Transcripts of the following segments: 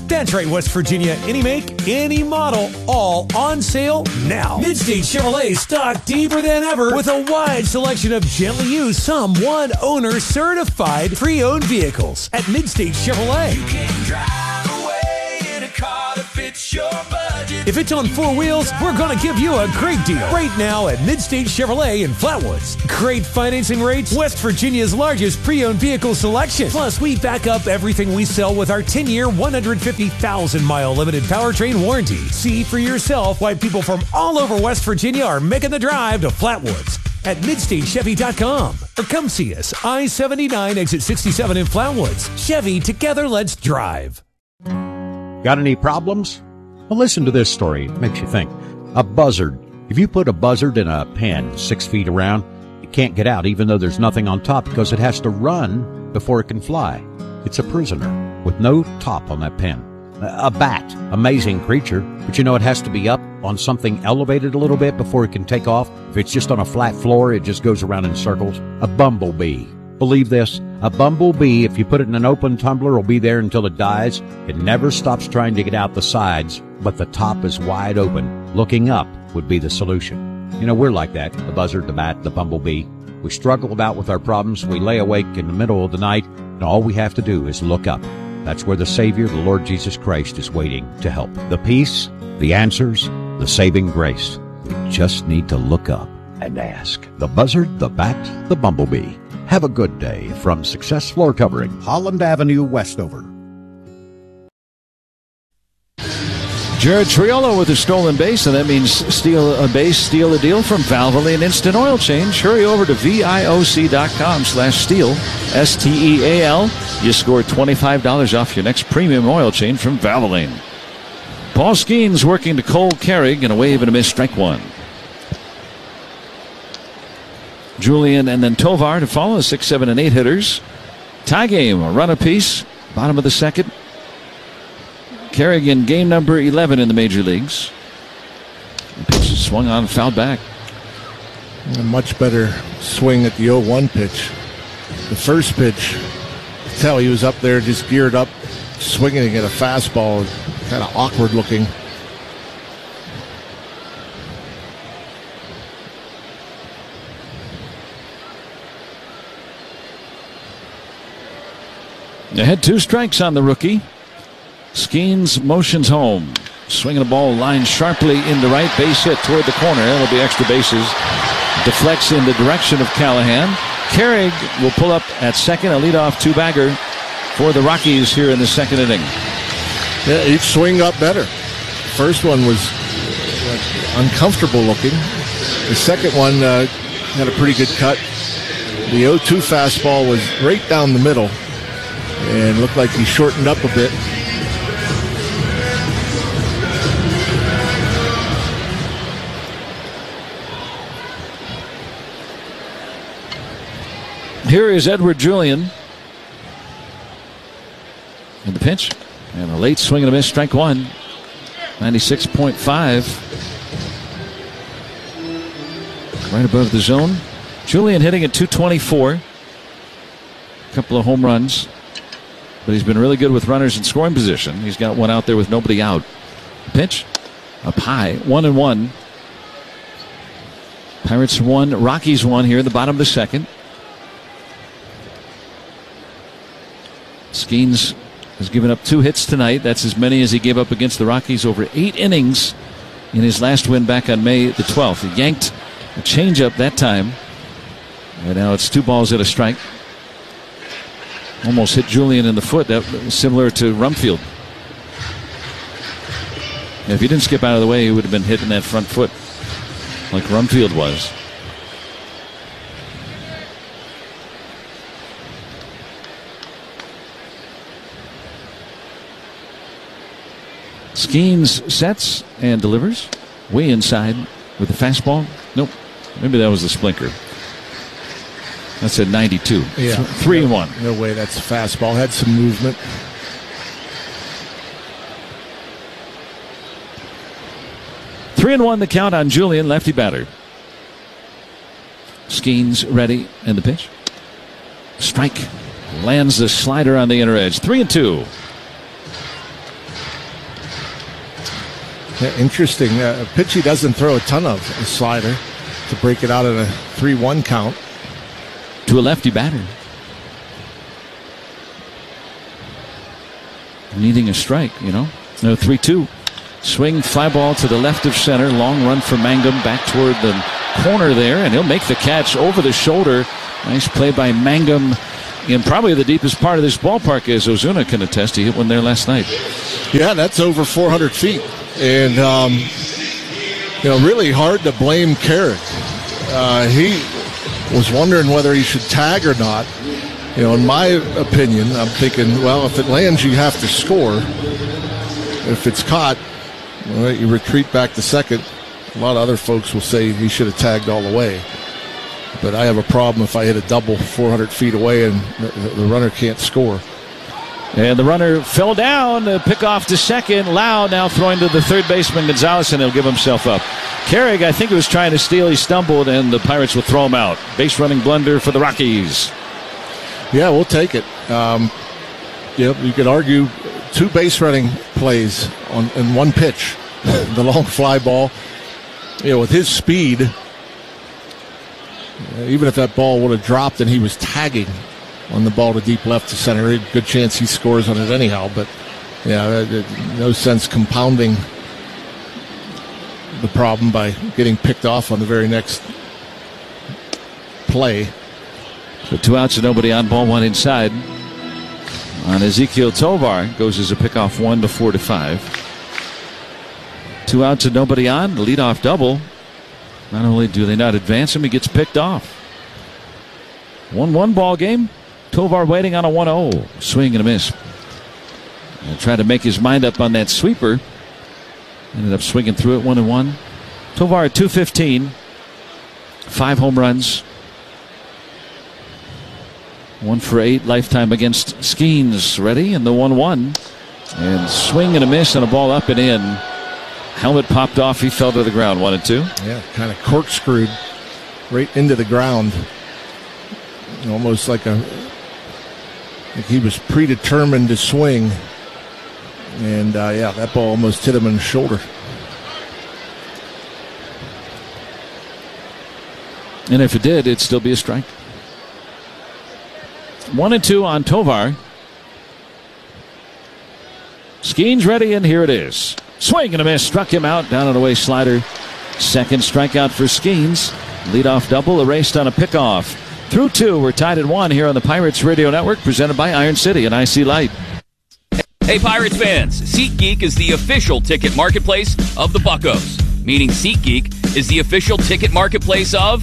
That's right, West Virginia. Any make, any model, all on sale now. Midstate Chevrolet stocked deeper than ever with a wide selection of gently used, some one-owner certified pre-owned vehicles at Midstate Chevrolet. You can drive away in a car that fits your budget. If it's on four wheels, we're going to give you a great deal right now at Midstate Chevrolet in Flatwoods. Great financing rates, West Virginia's largest pre-owned vehicle selection. Plus, we back up everything we sell with our 10-year, 150,000-mile limited powertrain warranty. See for yourself why people from all over West Virginia are making the drive to Flatwoods at MidstateChevy.com. Or come see us, I-79, exit 67 in Flatwoods. Chevy, together let's drive. Got any problems? Well, listen to this story. It makes you think. A buzzard. If you put a buzzard in a pen 6 feet around, it can't get out even though there's nothing on top because it has to run before it can fly. It's a prisoner with no top on that pen. A bat. Amazing creature, but you know it has to be up on something elevated a little bit before it can take off. If it's just on a flat floor, it just goes around in circles. A bumblebee. Believe this, a bumblebee, if you put it in an open tumbler, will be there until it dies. It never stops trying to get out the sides, but the top is wide open. Looking up would be the solution. You know, we're like that, the buzzard, the bat, the bumblebee. We struggle about with our problems. We lay awake in the middle of the night, and all we have to do is look up. That's where the Savior, the Lord Jesus Christ, is waiting to help. The peace, the answers, the saving grace. We just need to look up and ask. The buzzard, the bat, the bumblebee. Have a good day from Success Floor Covering, Holland Avenue, Westover. Jared Triolo with a stolen base, and that means steal a base, steal a deal from Valvoline Instant Oil Change. Hurry over to VIOC.com/steal, STEAL. You score $25 off your next premium oil change from Valvoline. Paul Skeens working to Cole Carrig, and a wave and a miss, strike one. Julian and then Tovar to follow, the 6, 7, and 8 hitters. Tie game, a run apiece, bottom of the second. Carrig in game number 11 in the major leagues. The pitch is swung on, fouled back. A much better swing at the 0-1 pitch. The first pitch, tell he was up there just geared up, swinging at a fastball, kind of awkward looking. They had 2 strikes on the rookie. Skeens motions home. Swinging the ball, line sharply into right, base hit toward the corner. It'll be extra bases. Deflects in the direction of Callahan. Carrig will pull up at second, a leadoff 2-bagger for the Rockies here in the second inning. Yeah, each swing got better. First one was uncomfortable looking. The second one had a pretty good cut. The 0-2 fastball was right down the middle and looked like he shortened up a bit. Here is Edward Julian. In the pitch. And a late swing and a miss, strike one. 96.5. Right above the zone. Julian hitting at 224. A couple of home runs. But he's been really good with runners in scoring position. He's got one out there with nobody out. Pitch. Up high. 1-1. Pirates 1. Rockies 1 here in the bottom of the second. Skeens has given up 2 hits tonight. That's as many as he gave up against the Rockies over 8 innings in his last win back on May the 12th. He yanked a changeup that time. And now it's 2 balls and a strike. Almost hit Julian in the foot. That was similar to Rumfield. If he didn't skip out of the way, he would have been hit in that front foot like Rumfield was. Skeens sets and delivers. Way inside with the fastball. Nope. Maybe that was the splinker. That's at 92. Yeah. 3-1. No way that's a fastball. Had some movement. Three and 1 the count on Julian, lefty batter. Skeens ready, and the pitch. Strike. Lands the slider on the inner edge. 3-2. Yeah, interesting. Pitch he doesn't throw a ton of, a slider, to break it out in a 3-1 count. To a lefty batter. Needing a strike, No, 3-2. Swing, fly ball to the left of center. Long run for Mangum back toward the corner there, and he'll make the catch over the shoulder. Nice play by Mangum in probably the deepest part of this ballpark, as Ozuna can attest. He hit one there last night. Yeah, that's over 400 feet. And, really hard to blame Carrick. He was wondering whether he should tag or not. In my opinion, I'm thinking, well, if it lands, you have to score. If it's caught, you retreat back to second. A lot of other folks will say he should have tagged all the way. But I have a problem if I hit a double 400 feet away and the runner can't score. And the runner fell down. Pick off to second. Lau now throwing to the third baseman, Gonzalez, and he'll give himself up. Carrick, I think, was trying to steal. He stumbled, and the Pirates will throw him out. Base running blunder for the Rockies. Yeah, we'll take it. You could argue 2 base running plays in one pitch. The long fly ball. With his speed, even if that ball would have dropped and he was tagging on the ball to deep left to center, good chance he scores on it anyhow. But, no sense compounding the problem by getting picked off on the very next play. So 2 outs and nobody on, ball 1 inside. On Ezequiel Tovar, goes as a pickoff 1 to 4 to 5. 2 outs and nobody on, the leadoff double. Not only do they not advance him, he gets picked off. 1-1 ball game. Tovar waiting on a 1-0. Swing and a miss. And tried to make his mind up on that sweeper. Ended up swinging through it 1-1. Tovar at .215. 5 home runs. 1 for 8 lifetime against Skeens. Ready in the 1-1. And swing and a miss and a ball up and in. Helmet popped off. He fell to the ground. 1-2. Yeah, kind of corkscrewed right into the ground. Almost like he was predetermined to swing. And, that ball almost hit him in the shoulder. And if it did, it'd still be a strike. 1-2 on Tovar. Skeens ready, and here it is. Swing and a miss. Struck him out. Down and away slider. Second strikeout for Skeens. Leadoff double erased on a pickoff. Through 2, we're tied at 1 here on the Pirates Radio Network, presented by Iron City and IC Light. Hey, Pirates fans, SeatGeek is the official ticket marketplace of the Buccos. Meaning SeatGeek is the official ticket marketplace of...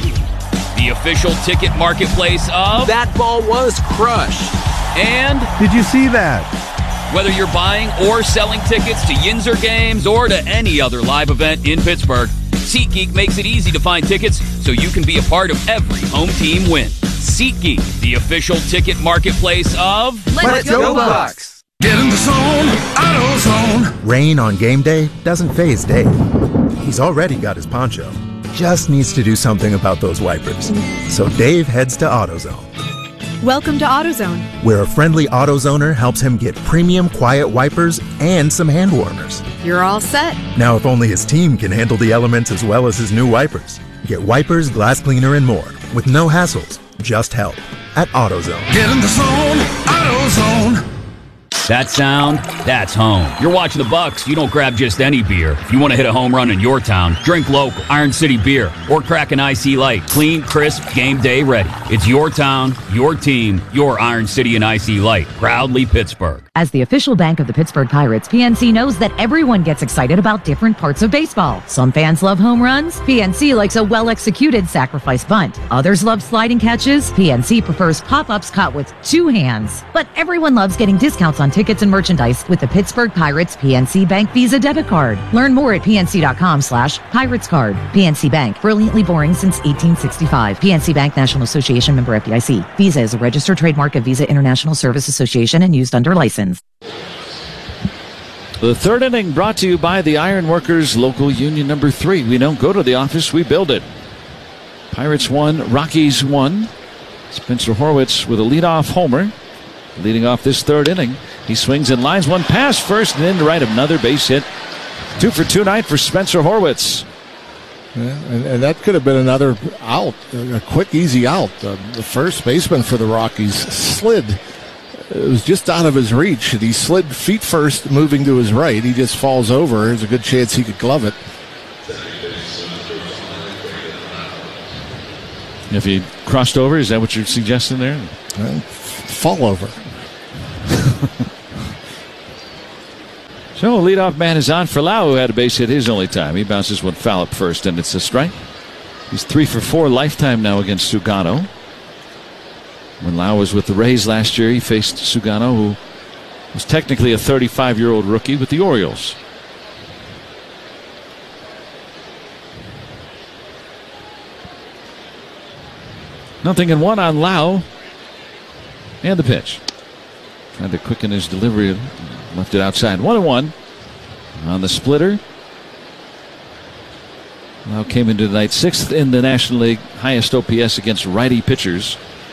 the official ticket marketplace of... That ball was crushed. And... Did you see that? Whether you're buying or selling tickets to Yinzer games or to any other live event in Pittsburgh, SeatGeek makes it easy to find tickets so you can be a part of every home team win. SeatGeek, the official ticket marketplace of... Let's go Bucks! Get in the zone, AutoZone. Rain on game day doesn't faze Dave. He's already got his poncho. Just needs to do something about those wipers. So Dave heads to AutoZone. Welcome to AutoZone, where a friendly AutoZoner helps him get premium quiet wipers and some hand warmers. You're all set. Now, if only his team can handle the elements as well as his new wipers. Get wipers, glass cleaner, and more with no hassles, just help at AutoZone. Get in the zone, AutoZone. That sound, that's home. You're watching the Bucks, you don't grab just any beer. If you want to hit a home run in your town, drink local, Iron City beer, or crack an IC Light. Clean, crisp, game day ready. It's your town, your team, your Iron City and IC Light. Proudly Pittsburgh. As the official bank of the Pittsburgh Pirates, PNC knows that everyone gets excited about different parts of baseball. Some fans love home runs. PNC likes a well-executed sacrifice bunt. Others love sliding catches. PNC prefers pop-ups caught with 2 hands. But everyone loves getting discounts on tickets and merchandise with the Pittsburgh Pirates PNC Bank Visa debit card. Learn more at pnc.com/Pirates card. PNC Bank, brilliantly boring since 1865. PNC Bank, National Association, member FDIC. Visa is a registered trademark of Visa International Service Association and used under license. The third inning brought to you by the Iron Workers Local Union number 3. We don't go to the office, we build it. Pirates 1, Rockies 1. Spencer Horwitz with a leadoff homer. Leading off this third inning. He swings and lines one past first and into right. Another base hit 2 for 2 night for Spencer Horwitz. Yeah, and that could have been another out, a quick, easy out. The first baseman for the Rockies slid. It was just out of his reach. He slid feet first, moving to his right. He just falls over. There's a good chance he could glove it. If he crossed over, is that what you're suggesting there? Fall over. So, leadoff man is on for Lau, who had a base hit his only time. He bounces one foul up first, and it's a strike. He's 3 for 4 lifetime now against Sugano. When Lau was with the Rays last year, he faced Sugano, who was technically a 35-year-old rookie with the Orioles. Nothing in one on Lau. And the pitch. Tried to quicken his delivery. Left it outside. 1-1 on the splitter. Lau came into the night 6th in the National League, highest OPS against righty pitchers.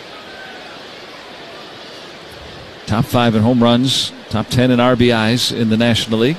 Top 5 in home runs, top 10 in RBIs in the National League.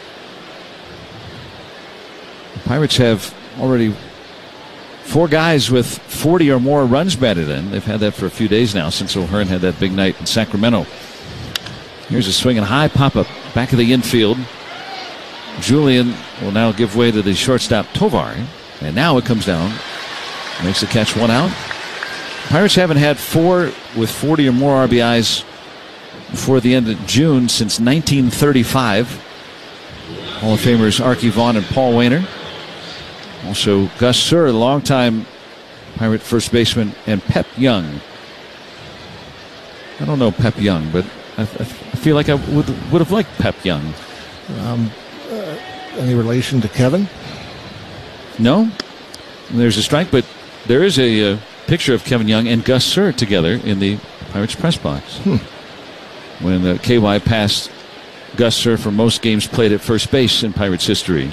The Pirates have already 4 guys with 40 or more runs batted in. They've had that for a few days now since O'Hearn had that big night in Sacramento. Here's a swing and high pop-up back of the infield. Julian will now give way to the shortstop Tovar. And now it comes down. Makes the catch, 1 out. Pirates haven't had 4 with 40 or more RBIs before the end of June since 1935. Hall of Famers Archie Vaughn and Paul Wainer. Also Gus Surr, a longtime Pirate first baseman, and Pep Young. I don't know Pep Young, but I feel like I would have liked Pep Young. Any relation to Kevin? No. There's a strike, but there is a picture of Kevin Young and Gus Surr together in the Pirates press box. When KY passed Gus Surr for most games played at first base in Pirates history.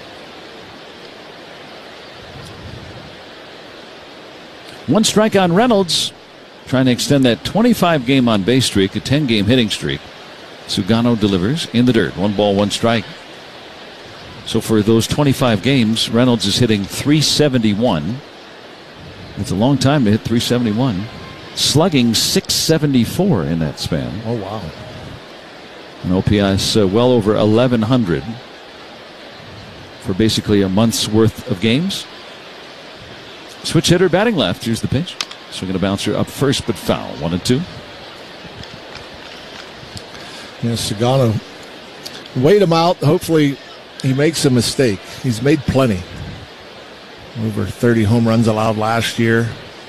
One strike on Reynolds, trying to extend that 25-game on-base streak, a 10-game hitting streak. Sugano delivers in the dirt. 1 ball, 1 strike. So for those 25 games, Reynolds is hitting .371. It's a long time to hit .371. Slugging .674 in that span. Oh, wow. An OPS well over 1,100 for basically a month's worth of games. Switch hitter batting left. Here's the pitch. Swinging a bouncer up first, but foul. 1-2. Yeah, Sugano. Wait him out. Hopefully he makes a mistake. He's made plenty. Over 30 home runs allowed last year.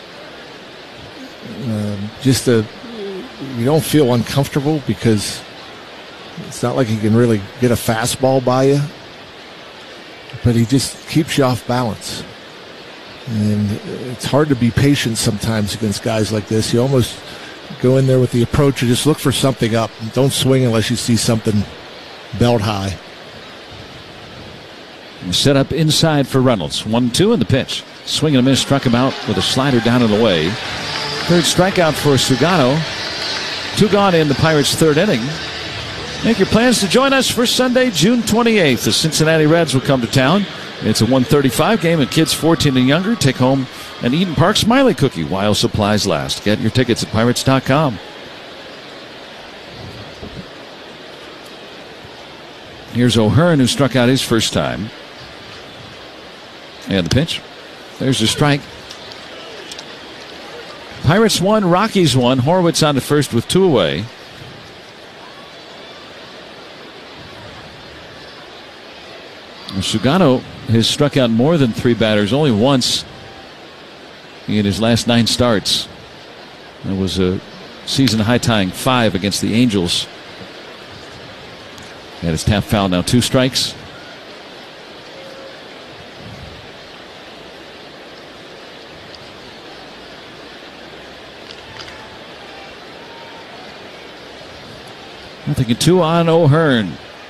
You don't feel uncomfortable because it's not like he can really get a fastball by you. But he just keeps you off balance. And it's hard to be patient sometimes against guys like this. You almost go in there with the approach to just look for something up. Don't swing unless you see something belt high. Set up inside for Reynolds. 1-2 in the pitch. Swing and a miss, struck him out with a slider down and away. Third strikeout for Sugano. 2 gone in the Pirates' 3rd inning. Make your plans to join us for Sunday, June 28th. The Cincinnati Reds will come to town. It's a 1:35 game, and kids 14 and younger take home an Eden Park Smiley cookie while supplies last. Get your tickets at Pirates.com. Here's O'Hearn, who struck out his first time. And the pitch. There's a strike. Pirates 1, Rockies 1. Horwitz on to first with 2 away. Sugano has struck out more than 3 batters only once in his last 9 starts. That was a season high-tying 5 against the Angels. And his tap foul, now 2 strikes. Nothing in 2 on O'Hearn.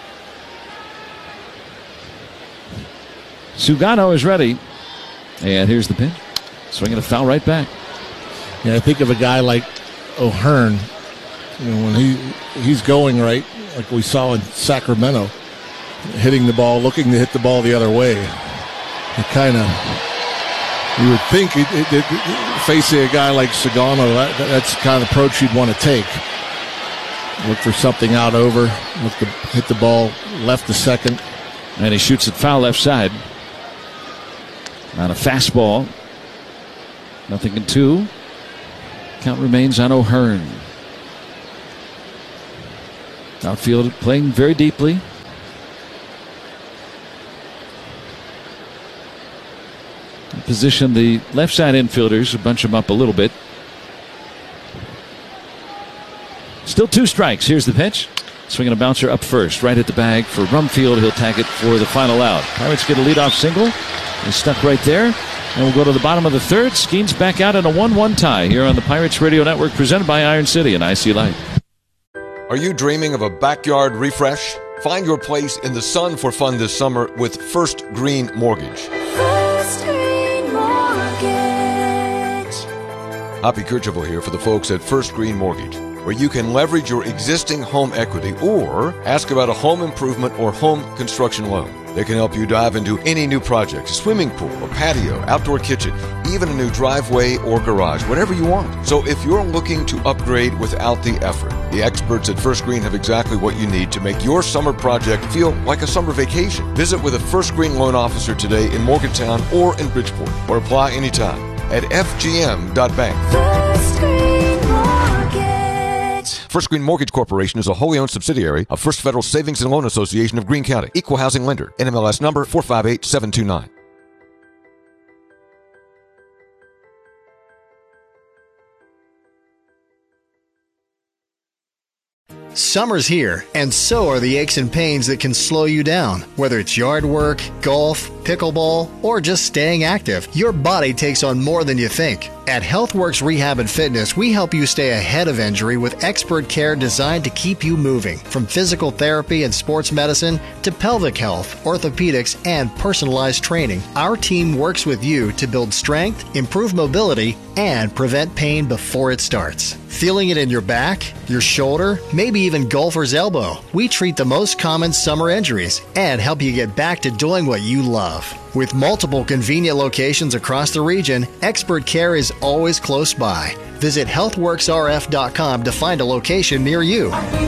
Sugano is ready. And here's the pitch. Swinging a foul right back. Yeah, I think of a guy like O'Hearn, when he's going right, like we saw in Sacramento, hitting the ball, looking to hit the ball the other way. You would think facing a guy like Sagano, that's the kind of approach you'd want to take. Look for something out over, look to hit the ball left to second. And he shoots it foul left side. On a fastball. 0-2. Count remains on O'Hearn. Outfield playing very deeply. Position the left side infielders, bunch them up a little bit. Still 2 strikes. Here's the pitch. Swinging a bouncer up first, right at the bag for Rumfield. He'll tag it for the final out. Pirates get a leadoff single. He's stuck right there. And we'll go to the bottom of the third. Skeens back out in a 1-1 tie here on the Pirates Radio Network, presented by Iron City and IC Light. Are you dreaming of a backyard refresh? Find your place in the sun for fun this summer with First Green Mortgage. First Green Mortgage. Hoppy Kercheval here for the folks at First Green Mortgage, where you can leverage your existing home equity or ask about a home improvement or home construction loan. They can help you dive into any new project, a swimming pool, a patio, outdoor kitchen, even a new driveway or garage, whatever you want. So if you're looking to upgrade without the effort, the experts at First Green have exactly what you need to make your summer project feel like a summer vacation. Visit with a First Green loan officer today in Morgantown or in Bridgeport, or apply anytime at fgm.bank. First Green Mortgage. First Green Mortgage Corporation is a wholly owned subsidiary of First Federal Savings and Loan Association of Greene County. Equal housing lender. NMLS number 458729. Summer's here, and so are the aches and pains that can slow you down. Whether it's yard work, golf, pickleball, or just staying active, your body takes on more than you think. At HealthWorks Rehab and Fitness, we help you stay ahead of injury with expert care designed to keep you moving. From physical therapy and sports medicine to pelvic health, orthopedics, and personalized training, our team works with you to build strength, improve mobility, and prevent pain before it starts. Feeling it in your back, your shoulder, maybe even golfer's elbow? We treat the most common summer injuries and help you get back to doing what you love. With multiple convenient locations across the region, expert care is always close by. Visit healthworksrf.com to find a location near you.